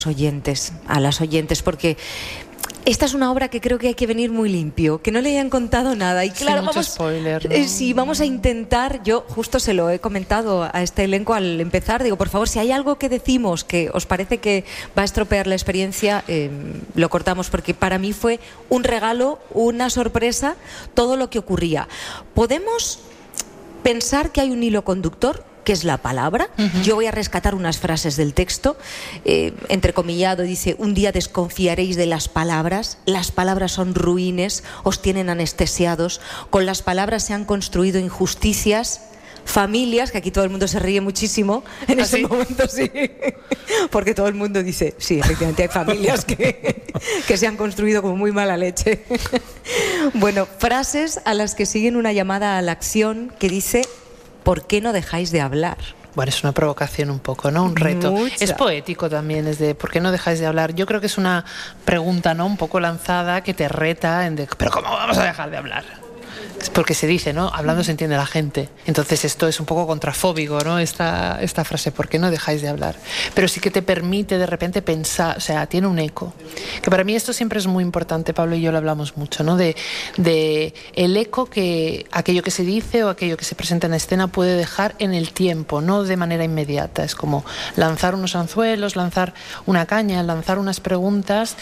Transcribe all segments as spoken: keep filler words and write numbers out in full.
oyentes, a las oyentes, porque esta es una obra que creo que hay que venir muy limpio, que no le hayan contado nada. Y claro, sí, mucho vamos, spoiler, ¿no? eh, sí, vamos a intentar, yo justo se lo he comentado a este elenco al empezar, digo, por favor, si hay algo que decimos que os parece que va a estropear la experiencia, eh, lo cortamos, porque para mí fue un regalo, una sorpresa, todo lo que ocurría. Podemos pensar que hay un hilo conductor, que es la palabra. Uh-huh. Yo voy a rescatar unas frases del texto, eh, entrecomillado, dice: un día desconfiaréis de las palabras, las palabras son ruines, os tienen anestesiados, con las palabras se han construido injusticias, familias, que aquí todo el mundo se ríe muchísimo en ¿Ah, ese sí? momento, sí, porque todo el mundo dice, sí, efectivamente hay familias que, que se han construido como muy mala leche. Bueno, frases a las que siguen una llamada a la acción que dice: ¿por qué no dejáis de hablar? Bueno, es una provocación un poco, ¿no? Un reto. Mucha. Es poético también, es de ¿por qué no dejáis de hablar? Yo creo que es una pregunta, ¿no? Un poco lanzada que te reta en de ¿pero cómo vamos a dejar de hablar? Es porque se dice, ¿no? Hablando se entiende la gente. Entonces esto es un poco contrafóbico, ¿no? Esta, esta frase, ¿por qué no dejáis de hablar? Pero sí que te permite de repente pensar, o sea, tiene un eco. Que para mí esto siempre es muy importante, Pablo y yo lo hablamos mucho, ¿no? De, de el eco que aquello que se dice o aquello que se presenta en escena puede dejar en el tiempo, no de manera inmediata. Es como lanzar unos anzuelos, lanzar una caña, lanzar unas preguntas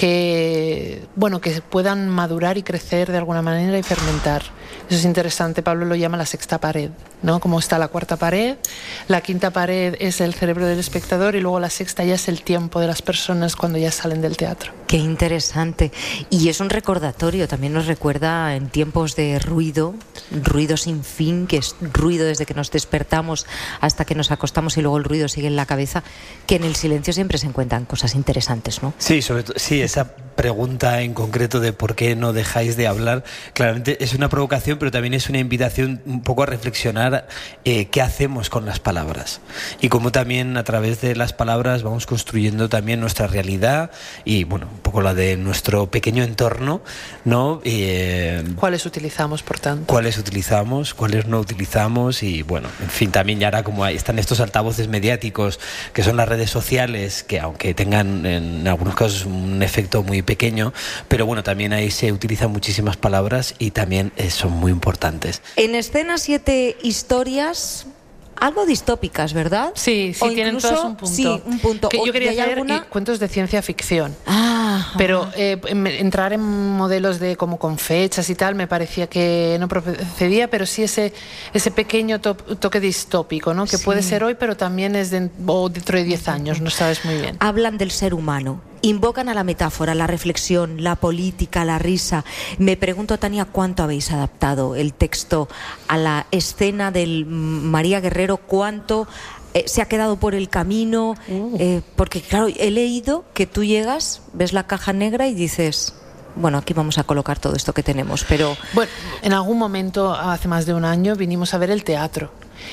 que, bueno, que puedan madurar y crecer de alguna manera y fermentar. Eso es interesante. Pablo lo llama la sexta pared, ¿no? Como está la cuarta pared, la quinta pared es el cerebro del espectador y luego la sexta ya es el tiempo de las personas cuando ya salen del teatro. Qué interesante. Y es un recordatorio, también nos recuerda en tiempos de ruido, ruido sin fin, que es ruido desde que nos despertamos hasta que nos acostamos y luego el ruido sigue en la cabeza, que en el silencio siempre se encuentran cosas interesantes, ¿no? Sí, sobre todo, sí, esa pregunta en concreto de por qué no dejáis de hablar, claramente es una provocación, pero también es una invitación un poco a reflexionar eh, qué hacemos con las palabras y cómo también a través de las palabras vamos construyendo también nuestra realidad y, bueno, un poco la de nuestro pequeño entorno, ¿no? Eh, ¿Cuáles utilizamos, por tanto? ¿Cuáles utilizamos? ¿Cuáles no utilizamos? Y, bueno, en fin, también ya ahora como hay, están estos altavoces mediáticos que son las redes sociales, que aunque tengan en algunos casos un efecto muy pequeño, pero bueno, también ahí se utilizan muchísimas palabras y también eh, son muy importantes. En escena siete historias algo distópicas, ¿verdad? Sí, sí, o tienen incluso, todos un punto. Sí, un punto. Que yo quería hacer alguna... cuentos de ciencia ficción. Ah, pero eh, entrar en modelos de como con fechas y tal me parecía que no procedía, pero sí ese ese pequeño to toque distópico, ¿no? Que sí. Puede ser hoy, pero también es de, o dentro de diez años, no sabes muy bien. Hablan del ser humano. Invocan a la metáfora, la reflexión, la política, la risa. Me pregunto, Tania, ¿cuánto habéis adaptado el texto a la escena del María Guerrero? ¿Cuánto eh, se ha quedado por el camino? Uh. Eh, porque, claro, he leído que tú llegas, ves la caja negra y dices... Bueno, aquí vamos a colocar todo esto que tenemos, pero... Bueno, en algún momento, hace más de un año, vinimos a ver el teatro.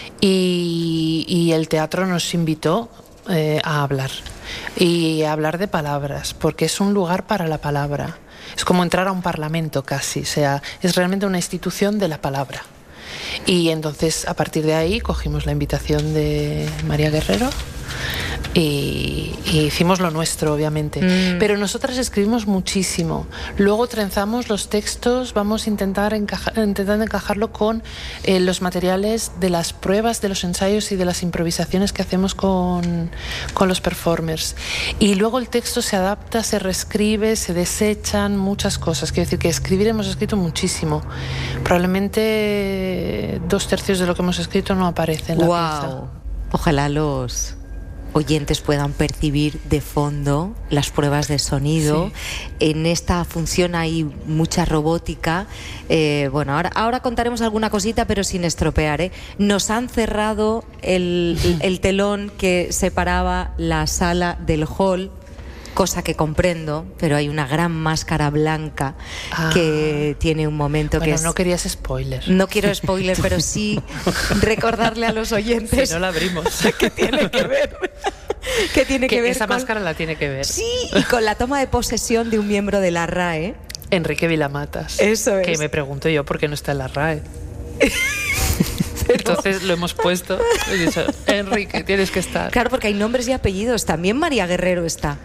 Y, y el teatro nos invitó eh, a hablar. Y a hablar de palabras, porque es un lugar para la palabra. Es como entrar a un parlamento casi, o sea, es realmente una institución de la palabra. Y entonces, a partir de ahí, cogimos la invitación de María Guerrero y, y hicimos lo nuestro, obviamente. Mm. Pero nosotras escribimos muchísimo. Luego trenzamos los textos, vamos a intentar encajar, intentando encajarlo con eh, los materiales de las pruebas, de los ensayos y de las improvisaciones que hacemos con, con los performers. Y luego el texto se adapta, se reescribe, se desechan muchas cosas. Quiero decir que escribir hemos escrito muchísimo. Probablemente dos tercios de lo que hemos escrito no aparece en la wow. pieza. Ojalá los oyentes puedan percibir de fondo las pruebas de sonido. Sí. En esta función hay mucha robótica. Eh, bueno, ahora, ahora contaremos alguna cosita, pero sin estropear, ¿eh? Nos han cerrado el, el, el telón que separaba la sala del hall, cosa que comprendo, pero hay una gran máscara blanca ah. que tiene un momento bueno, que es... no querías spoiler. No quiero spoiler, pero sí recordarle a los oyentes... Si no la abrimos. ¿Qué tiene que ver? ¿Qué tiene que, que ver esa con... máscara la tiene que ver. Sí, y con la toma de posesión de un miembro de la R A E. Enrique Vilamatas. Eso es. Que me pregunto yo por qué no está en la R A E. Entonces lo hemos puesto. He dicho, Enrique, tienes que estar. Claro, porque hay nombres y apellidos. También María Guerrero está.